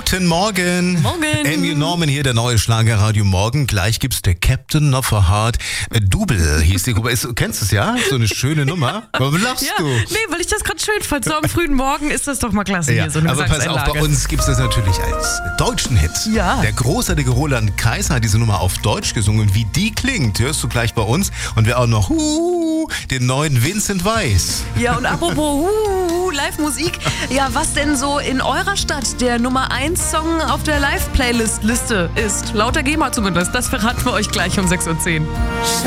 Guten Morgen. Morgen. Amy Norman hier, der neue Schlagerradio Morgen. Gleich gibt's der Captain of a Heart. Double hieß die Gruppe. Kennst du es, ja? So eine schöne Nummer. Warum lachst du? Nee, weil ich das gerade schön fand. So am frühen Morgen ist das doch mal klasse hier, so eine aber pass auf, bei uns gibt's das natürlich als deutschen Hit. Ja. Der großartige Roland Kaiser hat diese Nummer auf Deutsch gesungen. Wie die klingt, hörst du gleich bei uns. Und wer auch noch den neuen Vincent Weiss. Ja, und apropos Live-Musik. Ja, was denn so in eurer Stadt der Nummer 1 Song auf der Live-Playlist-Liste ist? Laut der GEMA zumindest. Das verraten wir euch gleich um 6:10 Uhr.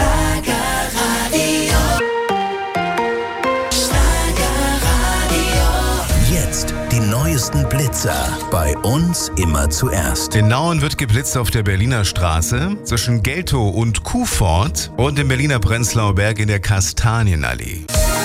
Jetzt die neuesten Blitzer. Bei uns immer zuerst. In Nauen wird geblitzt auf der Berliner Straße zwischen Geltow und Kuhfort und im Berliner Prenzlauer Berg in der Kastanienallee.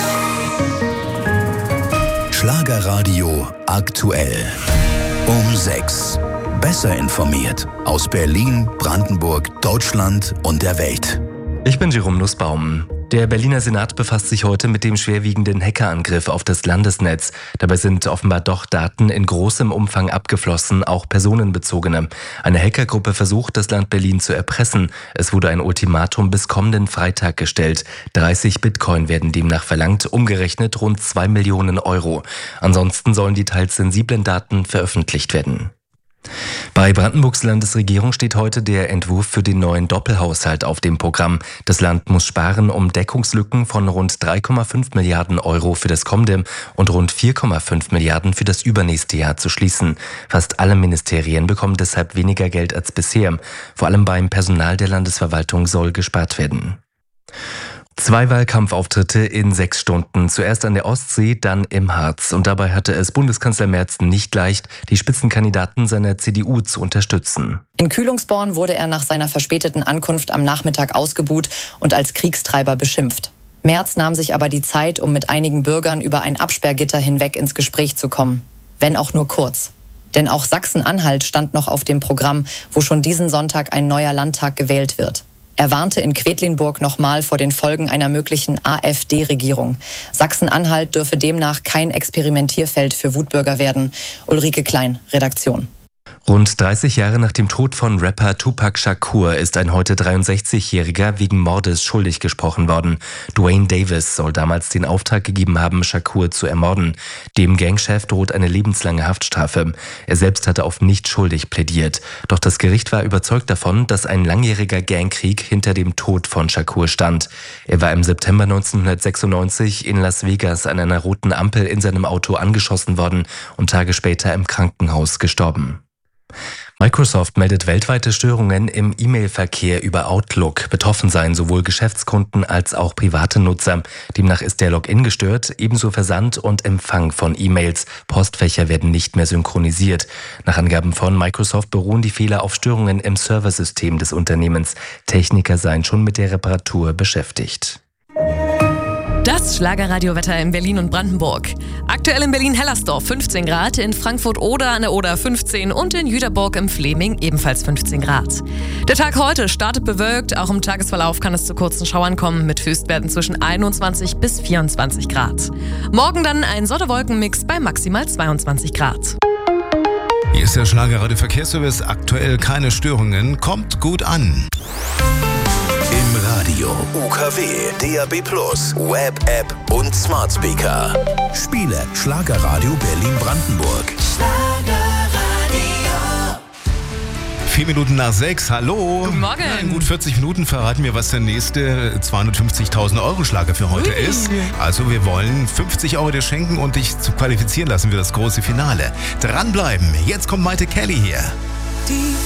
Schlagerradio aktuell. Um 6. Besser informiert. Aus Berlin, Brandenburg, Deutschland und der Welt. Ich bin Jerome Nussbaum. Der Berliner Senat befasst sich heute mit dem schwerwiegenden Hackerangriff auf das Landesnetz. Dabei sind offenbar doch Daten in großem Umfang abgeflossen, auch personenbezogene. Eine Hackergruppe versucht, das Land Berlin zu erpressen. Es wurde ein Ultimatum bis kommenden Freitag gestellt. 30 Bitcoin werden demnach verlangt, umgerechnet rund 2 Millionen Euro. Ansonsten sollen die teils sensiblen Daten veröffentlicht werden. Bei Brandenburgs Landesregierung steht heute der Entwurf für den neuen Doppelhaushalt auf dem Programm. Das Land muss sparen, um Deckungslücken von rund 3,5 Milliarden Euro für das kommende und rund 4,5 Milliarden für das übernächste Jahr zu schließen. Fast alle Ministerien bekommen deshalb weniger Geld als bisher. Vor allem beim Personal der Landesverwaltung soll gespart werden. 2 Wahlkampfauftritte in 6 Stunden. Zuerst an der Ostsee, dann im Harz. Und dabei hatte es Bundeskanzler Merz nicht leicht, die Spitzenkandidaten seiner CDU zu unterstützen. In Kühlungsborn wurde er nach seiner verspäteten Ankunft am Nachmittag ausgebuht und als Kriegstreiber beschimpft. Merz nahm sich aber die Zeit, um mit einigen Bürgern über ein Absperrgitter hinweg ins Gespräch zu kommen. Wenn auch nur kurz. Denn auch Sachsen-Anhalt stand noch auf dem Programm, wo schon diesen Sonntag ein neuer Landtag gewählt wird. Er warnte in Quedlinburg nochmal vor den Folgen einer möglichen AfD-Regierung. Sachsen-Anhalt dürfe demnach kein Experimentierfeld für Wutbürger werden. Ulrike Klein, Redaktion. Rund 30 Jahre nach dem Tod von Rapper Tupac Shakur ist ein heute 63-Jähriger wegen Mordes schuldig gesprochen worden. Dwayne Davis soll damals den Auftrag gegeben haben, Shakur zu ermorden. Dem Gangchef droht eine lebenslange Haftstrafe. Er selbst hatte auf nicht schuldig plädiert. Doch das Gericht war überzeugt davon, dass ein langjähriger Gangkrieg hinter dem Tod von Shakur stand. Er war im September 1996 in Las Vegas an einer roten Ampel in seinem Auto angeschossen worden und Tage später im Krankenhaus gestorben. Microsoft meldet weltweite Störungen im E-Mail-Verkehr über Outlook. Betroffen seien sowohl Geschäftskunden als auch private Nutzer. Demnach ist der Login gestört, ebenso Versand und Empfang von E-Mails. Postfächer werden nicht mehr synchronisiert. Nach Angaben von Microsoft beruhen die Fehler auf Störungen im Serversystem des Unternehmens. Techniker seien schon mit der Reparatur beschäftigt. Das Schlagerradiowetter in Berlin und Brandenburg. Aktuell in Berlin-Hellersdorf 15 Grad, in Frankfurt-Oder an der Oder 15 und in Jüterborg im Fleming ebenfalls 15 Grad. Der Tag heute startet bewölkt, auch im Tagesverlauf kann es zu kurzen Schauern kommen mit Höchstwerten zwischen 21 bis 24 Grad. Morgen dann ein Sonne-Wolken-Mix bei maximal 22 Grad. Hier ist der Schlagerradio Verkehrsservice. Aktuell keine Störungen. Kommt gut an. Im Radio, UKW, DAB+, Web-App und Smart Speaker. Spiele Schlagerradio Berlin-Brandenburg. 4 Minuten nach 6, hallo. Guten Morgen. Ja, in gut 40 Minuten verraten wir, was der nächste 250.000 Euro Schlager für heute ist. Also wir wollen 50 Euro dir schenken und dich zu qualifizieren lassen für das große Finale. Dranbleiben, jetzt kommt Maite Kelly hier.